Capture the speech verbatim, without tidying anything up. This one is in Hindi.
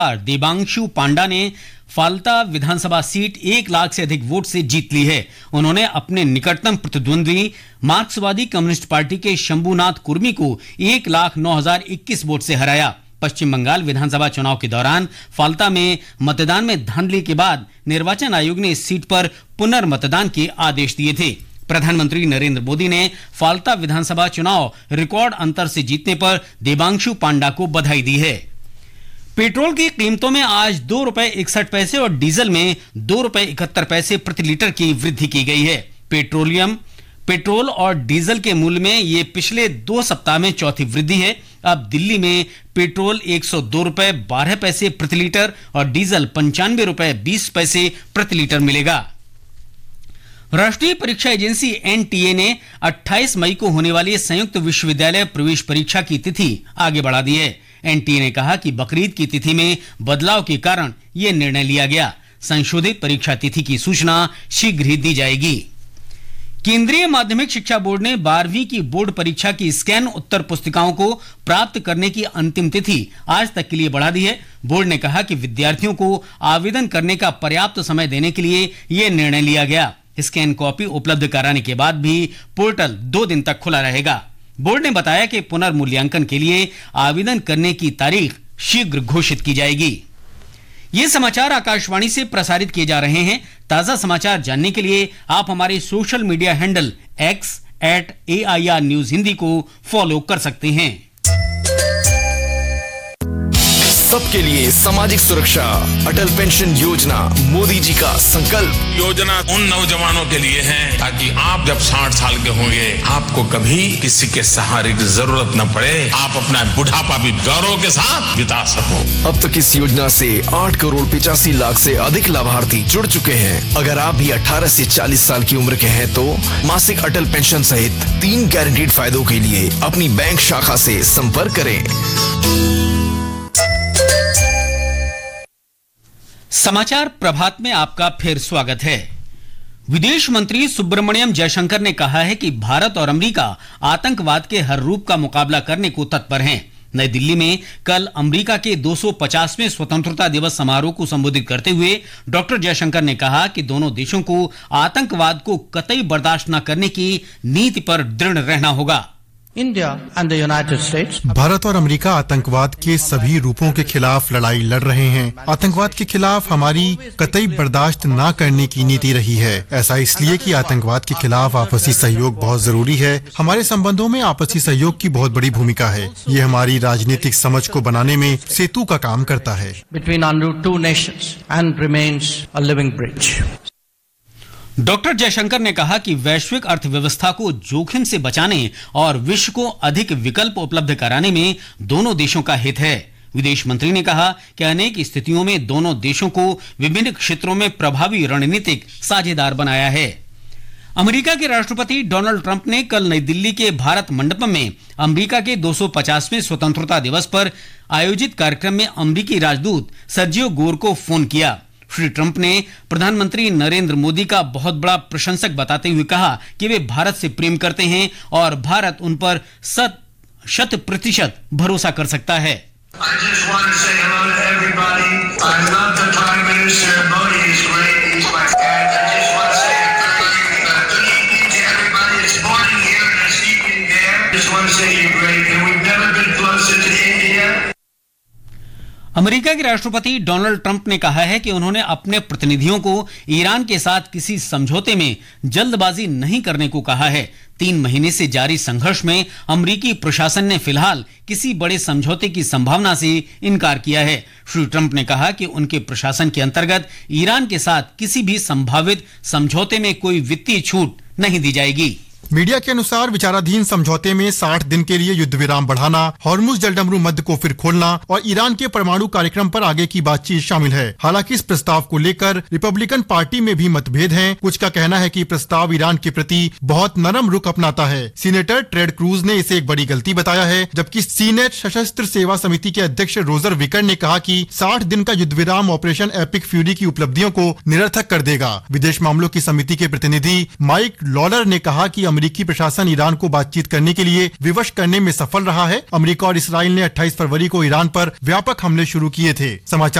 देबांशु पांडा ने फाल्ता विधानसभा सीट एक लाख से अधिक वोट से जीत ली है। उन्होंने अपने निकटतम प्रतिद्वंदी मार्क्सवादी कम्युनिस्ट पार्टी के शंभुनाथ कुर्मी को एक लाख नौ हजार इक्कीस वोट से हराया। पश्चिम बंगाल विधानसभा चुनाव के दौरान फाल्ता में मतदान में धांधली के बाद निर्वाचन आयोग ने इस सीट पर पुनर्मतदान के आदेश दिए थे। प्रधानमंत्री नरेंद्र मोदी ने फाल्ता विधानसभा चुनाव रिकॉर्ड अंतर से जीतने पर देबांशु पांडा को बधाई दी है। पेट्रोल की कीमतों में आज दो रुपए इकसठ पैसे और डीजल में दो रुपए इकहत्तर पैसे प्रति लीटर की वृद्धि की गई है। पेट्रोलियम पेट्रोल और डीजल के मूल्य में ये पिछले दो सप्ताह में चौथी वृद्धि है। अब दिल्ली में पेट्रोल एक सौ दो रुपए बारह पैसे प्रति लीटर और डीजल पंचानवे रुपए बीस पैसे प्रति लीटर मिलेगा। राष्ट्रीय परीक्षा एजेंसी एनटीए ने अट्ठाईस मई को होने वाली संयुक्त विश्वविद्यालय प्रवेश परीक्षा की तिथि आगे बढ़ा दी है। एनटीए ने कहा कि बकरीद की तिथि में बदलाव के कारण यह निर्णय लिया गया। संशोधित परीक्षा तिथि की सूचना शीघ्र ही दी जाएगी। केंद्रीय माध्यमिक शिक्षा बोर्ड ने बारहवीं की बोर्ड परीक्षा की स्कैन उत्तर पुस्तिकाओं को प्राप्त करने की अंतिम तिथि आज तक के लिए बढ़ा दी है। बोर्ड ने कहा कि विद्यार्थियों को आवेदन करने का पर्याप्त समय देने के लिए यह निर्णय लिया गया। स्कैन कॉपी उपलब्ध कराने के बाद भी पोर्टल दो दिन तक खुला रहेगा। बोर्ड ने बताया कि पुनर्मूल्यांकन के लिए आवेदन करने की तारीख शीघ्र घोषित की जाएगी। ये समाचार आकाशवाणी से प्रसारित किए जा रहे हैं। ताजा समाचार जानने के लिए आप हमारे social media handle x eight A I R news Hindi को फॉलो कर सकते हैं। सबके लिए सामाजिक सुरक्षा, अटल पेंशन योजना मोदी जी का संकल्प। योजना उन नौजवानों के लिए है ताकि आप जब साठ साल के होंगे आपको कभी किसी के सहारे की जरूरत न पड़े, आप अपना बुढ़ापा भी गौरव के साथ बिता सको। अब तक इस योजना से आठ करोड़ पिचासी लाख से अधिक लाभार्थी जुड़ चुके हैं। अगर आप भी अठारह से चालीस साल की उम्र के हैं तो मासिक अटल पेंशन सहित तीन गारंटीड फायदों के लिए अपनी बैंक शाखा से संपर्क करें। समाचार प्रभात में आपका फिर स्वागत है। विदेश मंत्री सुब्रमण्यम जयशंकर ने कहा है कि भारत और अमेरिका आतंकवाद के हर रूप का मुकाबला करने को तत्पर हैं। नई दिल्ली में कल अमेरिका के दो सौ पचासवें स्वतंत्रता दिवस समारोह को संबोधित करते हुए डॉक्टर जयशंकर ने कहा कि दोनों देशों को आतंकवाद को कतई बर्दाश्त न करने की नीति पर दृढ़ रहना होगा। India and the United States. Bharat और अमेरिका आतंकवाद के सभी रूपों के खिलाफ लड़ाई लड़ रहे हैं। आतंकवाद के खिलाफ हमारी कतई बर्दाश्त न करने की नीति रही है। ऐसा इसलिए कि आतंकवाद के खिलाफ आपसी सहयोग बहुत जरूरी है। हमारे संबंधों में आपसी सहयोग की बहुत बड़ी भूमिका है। ये हमारी राजनीतिक समझ को बनाने में सेतु का काम करता है। Between our two nations and remains a living bridge. Doctor Jaishankar ने कहा कि वैश्विक अर्थव्यवस्था को जोखिम से बचाने और विश्व को अधिक विकल्प उपलब्ध कराने में दोनों देशों का हित है। विदेश मंत्री ने कहा कि अनेक स्थितियों में दोनों देशों को विभिन्न क्षेत्रों में प्रभावी रणनीतिक साझेदार बनाया है। अमेरिका के राष्ट्रपति डोनाल्ड ट्रंप ने कल नई दिल्ली के भारत मंडपम में अमेरिका के दो सौ पचासवें स्वतंत्रता दिवस पर आयोजित कार्यक्रम में अमेरिकी राजदूत सर्जियो गोर को फोन किया। श्री ट्रंप ने प्रधानमंत्री नरेंद्र मोदी का बहुत बड़ा प्रशंसक बताते हुए कहा कि वे भारत से प्रेम करते हैं और भारत उन पर शत शत प्रतिशत भरोसा कर सकता है। अमेरिका के राष्ट्रपति डोनाल्ड ट्रंप ने कहा है कि उन्होंने अपने प्रतिनिधियों को ईरान के साथ किसी समझौते में जल्दबाजी नहीं करने को कहा है। तीन महीने से जारी संघर्ष में अमेरिकी प्रशासन ने फिलहाल किसी बड़े समझौते की संभावना से इनकार किया है। श्री ट्रंप ने कहा कि उनके प्रशासन के अंतर्गत ईरान के साथ किसी भी संभावित समझौते में कोई वित्तीय छूट नहीं दी जाएगी। मीडिया के अनुसार विचाराधीन समझौते में साठ दिन के लिए युद्ध विराम बढ़ाना, हॉर्मुज जलडमरू मध्य को फिर खोलना और ईरान के परमाणु कार्यक्रम पर आगे की बातचीत शामिल है। हालांकि इस प्रस्ताव को लेकर रिपब्लिकन पार्टी में भी मतभेद हैं। कुछ का कहना है कि प्रस्ताव ईरान के प्रति बहुत नरम रुख अपनाता है। सीनेटर टेड क्रूज ने इसे एक बड़ी गलती बताया है, जबकि सीनेट सशस्त्र सेवा समिति के अध्यक्ष रोजर विकर ने कहा कि साठ दिन का युद्ध विराम ऑपरेशन एपिक फ्यूरी की उपलब्धियों को निरर्थक कर देगा। विदेश मामलों की समिति के प्रतिनिधि माइक लॉलर ने कहा कि अमेरिकी प्रशासन ईरान को बातचीत करने के लिए विवश करने में सफल रहा है। अमेरिका और इसराइल ने अट्ठाईस फरवरी को ईरान पर व्यापक हमले शुरू किए थे। समाचार